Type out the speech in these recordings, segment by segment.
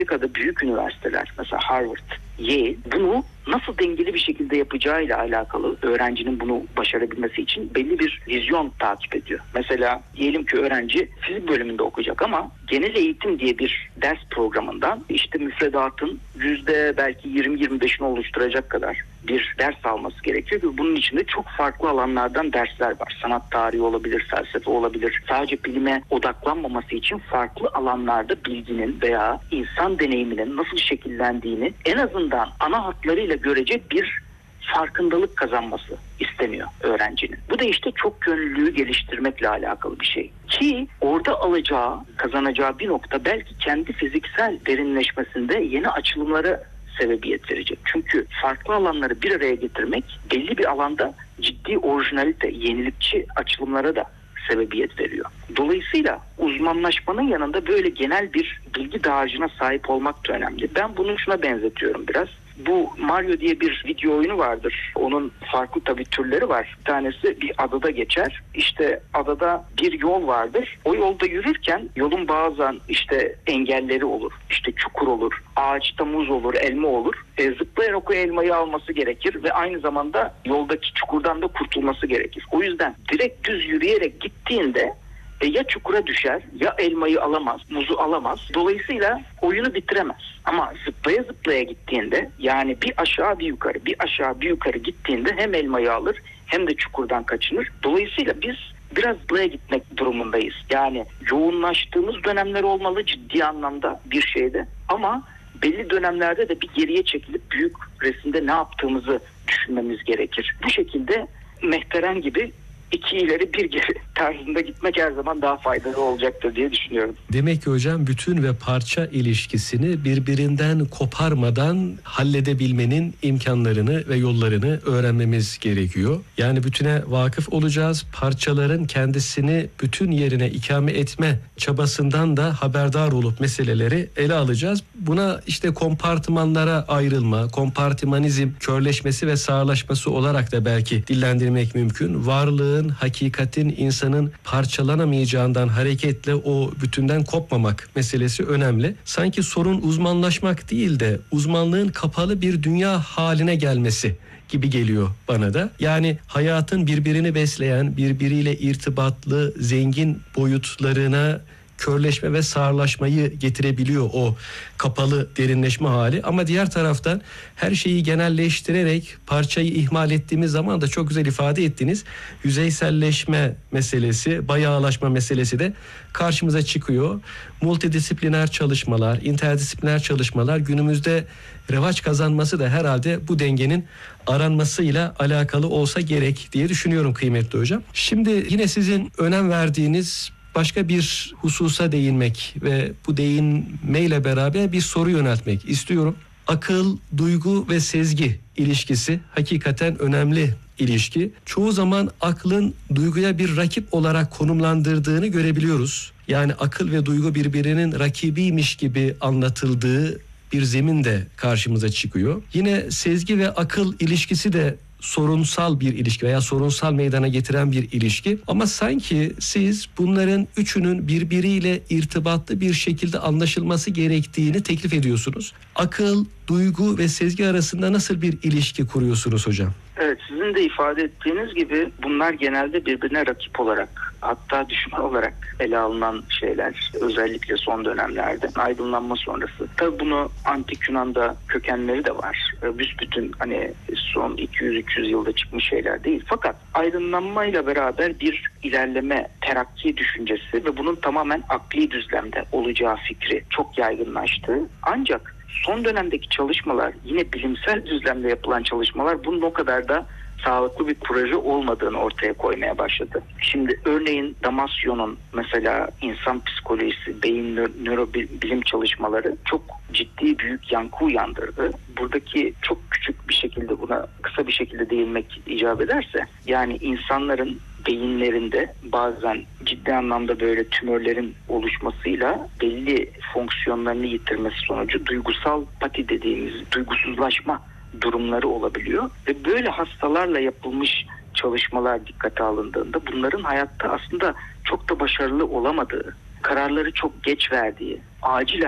Amerika'da büyük üniversiteler, mesela Harvard, Yale, bunu nasıl dengeli bir şekilde yapacağıyla alakalı öğrencinin bunu başarabilmesi için belli bir vizyon takip ediyor. Mesela diyelim ki öğrenci fizik bölümünde okuyacak ama genel eğitim diye bir ders programından işte müfredatın belki 20-25'ini oluşturacak kadar bir ders alması gerekiyor. Ve bunun içinde çok farklı alanlardan dersler var. Sanat tarihi olabilir, felsefe olabilir. Sadece bilime odaklanmaması için farklı alanlarda bilginin veya insan deneyiminin nasıl şekillendiğini en azından ana hatlarıyla görecek bir farkındalık kazanması isteniyor öğrencinin. Bu da işte çok gönüllülüğü geliştirmekle alakalı bir şey. Ki orada kazanacağı bir nokta belki kendi fiziksel derinleşmesinde yeni açılımlara sebebiyet verecek. Çünkü farklı alanları bir araya getirmek belli bir alanda ciddi orijinalite, yenilikçi açılımlara da sebebiyet veriyor. Dolayısıyla uzmanlaşmanın yanında böyle genel bir bilgi dağarcığına sahip olmak da önemli. Ben bunu şuna benzetiyorum biraz. Bu Mario diye bir video oyunu vardır. Onun farklı tabii türleri var. Bir tanesi bir adada geçer. İşte adada bir yol vardır. O yolda yürürken yolun bazen işte engelleri olur. İşte çukur olur. Ağaçta muz olur, elma olur. Zıplayarak o elmayı alması gerekir ve aynı zamanda yoldaki çukurdan da kurtulması gerekir. O yüzden direkt düz yürüyerek gittiğinde ya çukura düşer ya elmayı alamaz, muzu alamaz. Dolayısıyla oyunu bitiremez. Ama zıplaya zıplaya gittiğinde, yani bir aşağı bir yukarı, bir aşağı bir yukarı gittiğinde hem elmayı alır hem de çukurdan kaçınır. Dolayısıyla biz biraz zıplaya gitmek durumundayız. Yani yoğunlaştığımız dönemler olmalı ciddi anlamda bir şeyde. Ama belli dönemlerde de bir geriye çekilip büyük resimde ne yaptığımızı düşünmemiz gerekir. Bu şekilde mehteren gibi 2 ileri 1 geri tarzında gitmek her zaman daha faydalı olacaktır diye düşünüyorum. Demek ki hocam bütün ve parça ilişkisini birbirinden koparmadan halledebilmenin imkanlarını ve yollarını öğrenmemiz gerekiyor. Yani bütüne vakıf olacağız. Parçaların kendisini bütün yerine ikame etme çabasından da haberdar olup meseleleri ele alacağız. Buna işte kompartımanlara ayrılma, kompartimanizm körleşmesi ve sağırlaşması olarak da belki dillendirmek mümkün. Varlığın, hakikatin, insanın parçalanamayacağından hareketle o bütünden kopmamak meselesi önemli. Sanki sorun uzmanlaşmak değil de uzmanlığın kapalı bir dünya haline gelmesi gibi geliyor bana da. Yani hayatın birbirini besleyen, birbiriyle irtibatlı, zengin boyutlarına körleşme ve sağırlaşmayı getirebiliyor o kapalı derinleşme hali. Ama diğer taraftan her şeyi genelleştirerek parçayı ihmal ettiğimiz zaman da çok güzel ifade ettiniz. Yüzeyselleşme meselesi, bayağılaşma meselesi de karşımıza çıkıyor. Multidisipliner çalışmalar, interdisipliner çalışmalar günümüzde revaç kazanması da herhalde bu dengenin aranmasıyla alakalı olsa gerek diye düşünüyorum kıymetli hocam. Şimdi yine sizin önem verdiğiniz başka bir hususa değinmek ve bu değinmeyle beraber bir soru yöneltmek istiyorum. Akıl, duygu ve sezgi ilişkisi hakikaten önemli ilişki. Çoğu zaman aklın duyguya bir rakip olarak konumlandırdığını görebiliyoruz. Yani akıl ve duygu birbirinin rakibiymiş gibi anlatıldığı bir zemin de karşımıza çıkıyor. Yine sezgi ve akıl ilişkisi de sorunsal bir ilişki veya sorunsal meydana getiren bir ilişki. Ama sanki siz bunların üçünün birbiriyle irtibatlı bir şekilde anlaşılması gerektiğini teklif ediyorsunuz. Akıl, duygu ve sezgi arasında nasıl bir ilişki kuruyorsunuz hocam? Evet, sizin de ifade ettiğiniz gibi bunlar genelde birbirine rakip olarak, hatta düşman olarak ele alınan şeyler. Özellikle son dönemlerde aydınlanma sonrası. Tabii bunu antik Yunan'da kökenleri de var. Büsbütün hani son 200-300 yılda çıkmış şeyler değil. Fakat aydınlanmayla beraber bir ilerleme, terakki düşüncesi ve bunun tamamen akli düzlemde olacağı fikri çok yaygınlaştı. Ancak son dönemdeki çalışmalar, yine bilimsel düzlemde yapılan çalışmalar bunun o kadar da sağlıklı bir proje olmadığını ortaya koymaya başladı. Şimdi örneğin Damasio'nun mesela insan psikolojisi, beyin nörobilim çalışmaları çok ciddi büyük yankı uyandırdı. Buradaki çok küçük bir şekilde buna kısa bir şekilde değinmek icap ederse, yani insanların beyinlerinde bazen ciddi anlamda böyle tümörlerin oluşmasıyla belli fonksiyonlarını yitirmesi sonucu duygusal pati dediğimiz duygusuzlaşma durumları olabiliyor. Ve böyle hastalarla yapılmış çalışmalar dikkate alındığında bunların hayatta aslında çok da başarılı olamadığı, kararları çok geç verdiği, acilen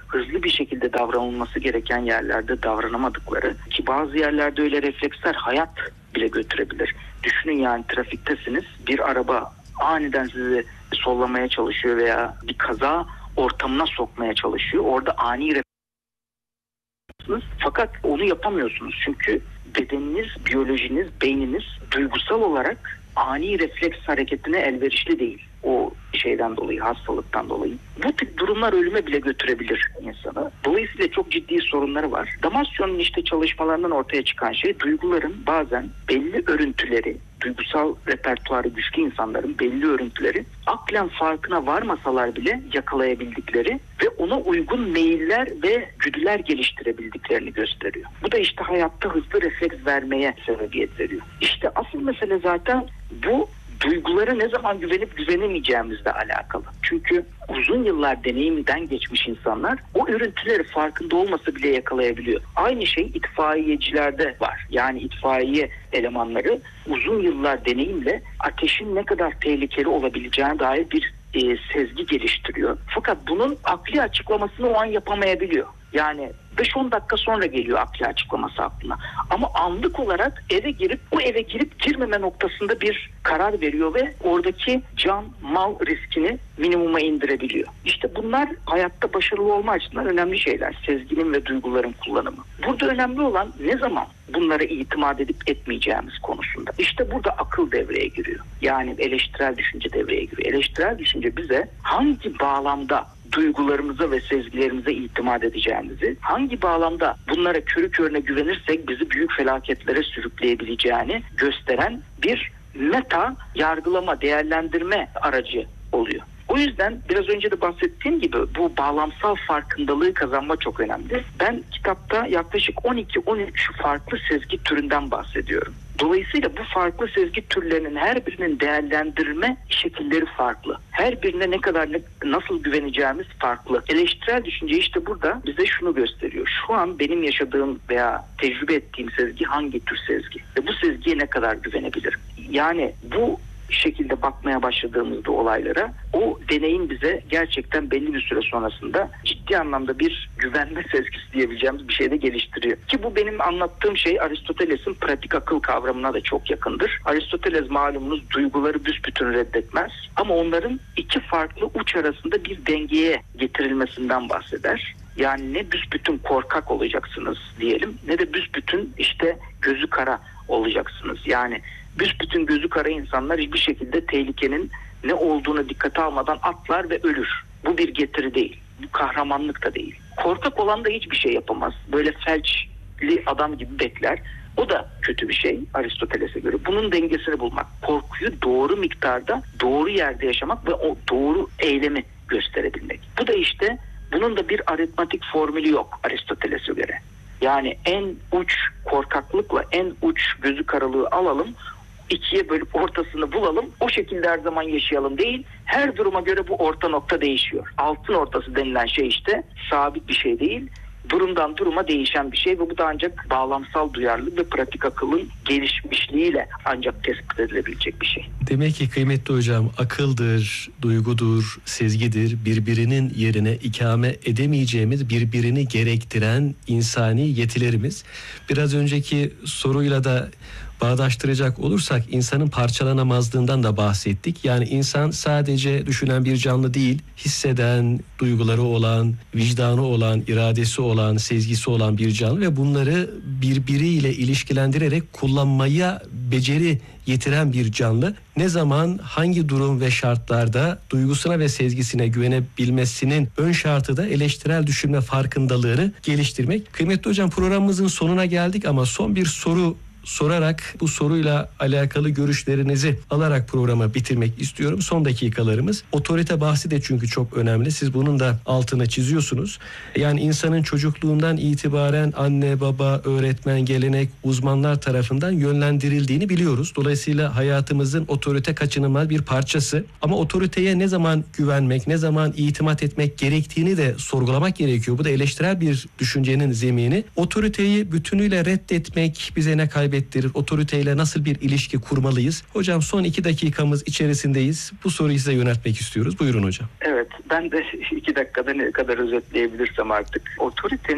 hızlı bir şekilde davranılması gereken yerlerde davranamadıkları, ki bazı yerlerde öyle refleksler hayat bile götürebilir. Düşünün, yani trafiktesiniz, bir araba aniden sizi sollamaya çalışıyor veya bir kaza ortamına sokmaya çalışıyor. Orada ani refleksiniz, fakat onu yapamıyorsunuz çünkü bedeniniz, biyolojiniz, beyniniz duygusal olarak ani refleks hareketine elverişli değil. O şeyden dolayı, hastalıktan dolayı. Bu tip durumlar ölüme bile götürebilir insanı. Dolayısıyla çok ciddi sorunları var. Damasyon'un işte çalışmalarından ortaya çıkan şey, duyguların bazen belli örüntüleri, duygusal repertuarı güçlü insanların belli örüntüleri aklen farkına varmasalar bile yakalayabildikleri ve ona uygun meyiller ve güdüler geliştirebildiklerini gösteriyor. Bu da işte hayatta hızlı refleks vermeye sebebiyet veriyor. İşte asıl mesele zaten bu duygulara ne zaman güvenip güvenemeyeceğimizle alakalı. Çünkü uzun yıllar deneyimden geçmiş insanlar o örüntüleri farkında olmasa bile yakalayabiliyor. Aynı şey itfaiyecilerde var. Yani itfaiye elemanları uzun yıllar deneyimle ateşin ne kadar tehlikeli olabileceğine dair bir sezgi geliştiriyor. Fakat bunun akli açıklamasını o an yapamayabiliyor. Yani 5-10 dakika sonra geliyor akli açıklaması aklına. Ama anlık olarak o eve girip girmeme noktasında bir karar veriyor ve oradaki can, mal riskini minimuma indirebiliyor. İşte bunlar hayatta başarılı olma açısından önemli şeyler. Sezginin ve duyguların kullanımı. Burada önemli olan ne zaman bunlara itimat edip etmeyeceğimiz konusunda. İşte burada akıl devreye giriyor. Yani eleştirel düşünce devreye giriyor. Eleştirel düşünce bize hangi bağlamda duygularımıza ve sezgilerimize itimat edeceğimizi, hangi bağlamda bunlara körü körüne güvenirsek bizi büyük felaketlere sürükleyebileceğini gösteren bir meta yargılama, değerlendirme aracı oluyor. O yüzden biraz önce de bahsettiğim gibi bu bağlamsal farkındalığı kazanma çok önemli. Ben kitapta yaklaşık 12-13 farklı sezgi türünden bahsediyorum. Dolayısıyla bu farklı sezgi türlerinin her birinin değerlendirme şekilleri farklı. Her birine nasıl güveneceğimiz farklı. Eleştirel düşünce işte burada bize şunu gösteriyor. Şu an benim yaşadığım veya tecrübe ettiğim sezgi hangi tür sezgi? Ve bu sezgiye ne kadar güvenebilirim? Yani bu şekilde bakmaya başladığımızda olaylara, o deneyim bize gerçekten belli bir süre sonrasında ciddi anlamda bir güvenme sezgisi diyebileceğimiz bir şey de geliştiriyor. Ki bu benim anlattığım şey Aristoteles'in pratik akıl kavramına da çok yakındır. Aristoteles malumunuz duyguları büsbütün reddetmez ama onların iki farklı uç arasında bir dengeye getirilmesinden bahseder. Yani ne büsbütün korkak olacaksınız diyelim, ne de büsbütün işte gözü kara olacaksınız. Yani büsbütün gözü kara insanlar hiçbir şekilde tehlikenin ne olduğunu dikkate almadan atlar ve ölür. Bu bir getiri değil. Bu kahramanlık da değil. Korkak olan da hiçbir şey yapamaz. Böyle felçli adam gibi bekler. O da kötü bir şey Aristoteles'e göre. Bunun dengesini bulmak. Korkuyu doğru miktarda, doğru yerde yaşamak ve o doğru eylemi gösterebilmek. Bu da işte bunun da bir aritmatik formülü yok Aristoteles'e göre. Yani en uç korkaklıkla en uç gözü karalığı alalım, ikiye bölüp ortasını bulalım, o şekilde her zaman yaşayalım değil. Her duruma göre bu orta nokta değişiyor. Altın ortası denilen şey işte sabit bir şey değil, durumdan duruma değişen bir şey ve bu da ancak bağlamsal duyarlılık ve pratik akılın gelişmişliğiyle ancak tespit edilebilecek bir şey. Demek ki kıymetli hocam, akıldır, duygudur, sezgidir, birbirinin yerine ikame edemeyeceğimiz, birbirini gerektiren insani yetilerimiz. Biraz önceki soruyla da bağdaştıracak olursak insanın parçalanamazlığından da bahsettik. Yani insan sadece düşünen bir canlı değil, hisseden, duyguları olan, vicdanı olan, iradesi olan, sezgisi olan bir canlı ve bunları birbiriyle ilişkilendirerek kullanmaya beceri yetiren bir canlı. Ne zaman, hangi durum ve şartlarda duygusuna ve sezgisine güvenebilmesinin ön şartı da eleştirel düşünme farkındalığını geliştirmek. Kıymetli hocam, programımızın sonuna geldik ama son bir soru sorarak, bu soruyla alakalı görüşlerinizi alarak programı bitirmek istiyorum. Son dakikalarımız. Otorite bahsi de çünkü çok önemli. Siz bunun da altına çiziyorsunuz. Yani insanın çocukluğundan itibaren anne, baba, öğretmen, gelenek, uzmanlar tarafından yönlendirildiğini biliyoruz. Dolayısıyla hayatımızın otorite kaçınılmaz bir parçası. Ama otoriteye ne zaman güvenmek, ne zaman itimat etmek gerektiğini de sorgulamak gerekiyor. Bu da eleştirel bir düşüncenin zemini. Otoriteyi bütünüyle reddetmek bize ne kaybettirir? kaybettirir? Otoriteyle nasıl bir ilişki kurmalıyız? Hocam son 2 dakikamız içerisindeyiz. Bu soruyu size yöneltmek istiyoruz. Buyurun hocam. Evet, ben de 2 dakikada ne kadar özetleyebilirsem artık. Otoritenin